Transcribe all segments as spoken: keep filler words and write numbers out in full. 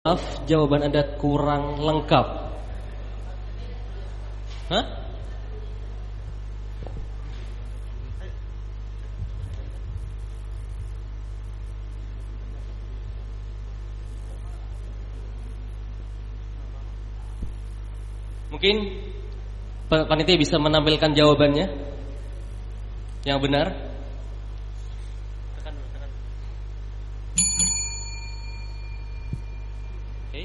Maaf, jawaban Anda kurang lengkap. Hah? Mungkin panitia bisa menampilkan jawabannya yang benar. Oke.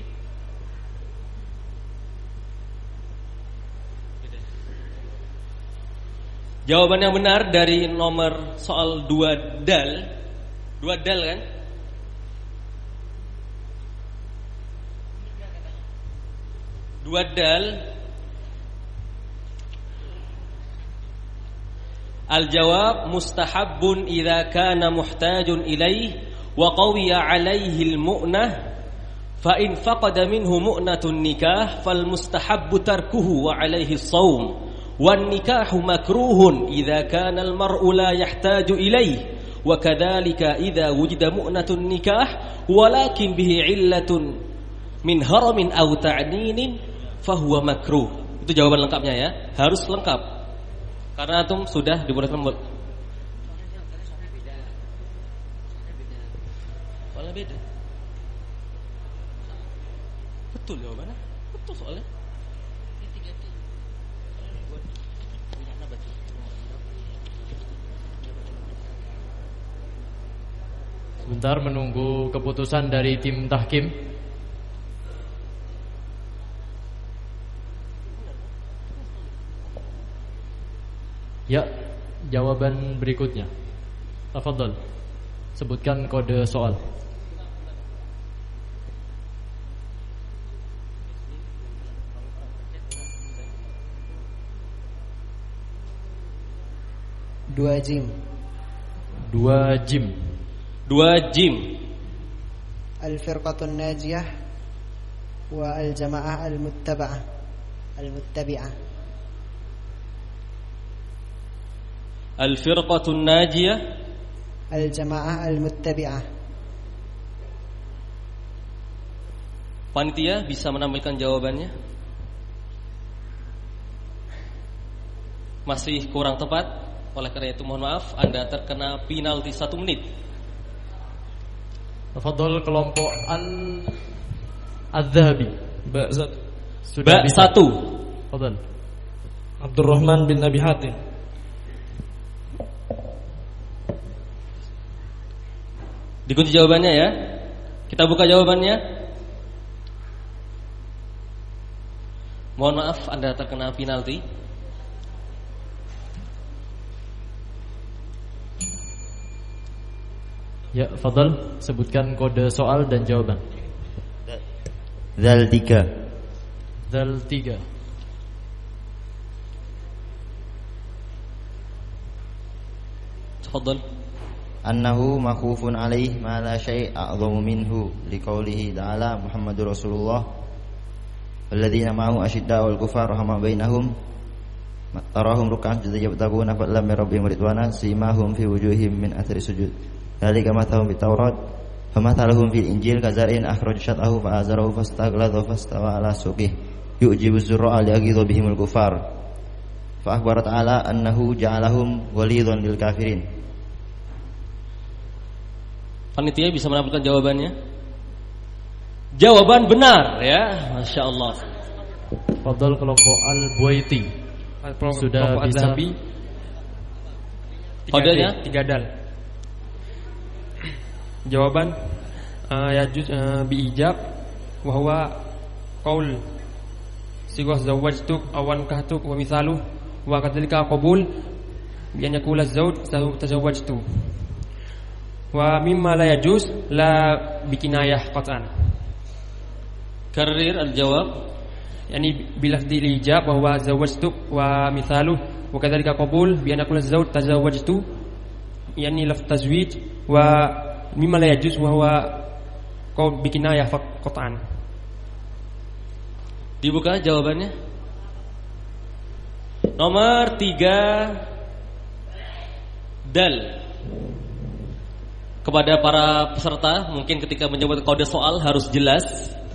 Jawaban yang benar dari nomor soal dua dal, dua dal kan? Dua dal. Al-jawab mustahabbun idza kana muhtajun ilaih wa qawiya alaihi al-mu'nah fa in faqada minhu mu'natun nikah fal mustahabbu tarkuhu wa alaihi as-shaum wan nikahu makruhun idza kana al-mar'u la yahtaju ilaih wa kadzalika idza wujida mu'natun nikah walakin bihi illatun min haramin aw ta'ninin fa huwa makruh. Itu jawaban lengkapnya ya, harus lengkap. Karena antum sudah dibolehkan buat. Soalnya beda. Betul jawabannya. Betul soalnya. Sebentar menunggu keputusan dari tim tahkim. Ya, jawaban berikutnya. Tafadhol. Sebutkan kode soal. Dua jim. Dua jim. Dua jim. Al-firqatun najiyah wa al-jama'ah al-muttaba'ah al-muttabi'ah. Al-firqatun najiyah, al-jama'ah al-muttabi'ah. Panitia bisa menampilkan jawabannya? Masih kurang tepat. Oleh karena itu mohon maaf, Anda terkena penalti satu menit. Tafadhol kelompok Al-Adzahabi. Ba satu. Sudah Ba satu. Tafadhol. Abdurrahman bin Abi Hatim. Dikunci jawabannya ya. Kita buka jawabannya. Mohon maaf, Anda terkena penalti. Ya, fadhal, sebutkan kode soal dan jawaban. Zal tiga. Zal tiga. Tafadhal. Annahu makhufun alaih ma la syai' a'dhamu minhu liqaulihi ta'ala Muhammadur Rasulullah walladzina ma'ahu asyidda'ul kufar rahama bainahum tarahum ruk'an yabtaguna fadlan min rabbihim ridwana simahum fi wujuhihim min athari sujud dzalika mathaluhum fit Taurat wa mathaluhum fil Injil kazar'in akhraja syat'ahu fa'azarahu fastaghladha fastawa ala suqih yu'jibu az-zurra'a liyaghidha bihimul kufar fa akhbara ta'ala annahu ja'alahum walidhan lil kafirin. Panitia bisa menampilkan jawabannya? Jawaban benar ya, masya Allah. Fadhol kelompok Al-Buaiti. Sudah bisa. Kodenya tiga dal. Jawaban uh, yajuz uh, bi ijab wa huwa qaul sigah zawajtuk awan kahtuk wa misalu wa kadzalika qabul bi an yakula zawj tazawwajtu. Wa mimma la yajuz la bikinayah qat'an. Karir al-jawab, yani bilafdhi al-ijab bahwa zawajtuk wa mithaluh wa kadzalika qabul bi an aqula zawj tazawwajtu, yani lafz tazwij wa mimma la yajuz wa huwa qaul bikinayah qat'an. Dibuka jawabannya. Nomor tiga dal. Kepada para peserta, mungkin ketika menyebut kode soal harus jelas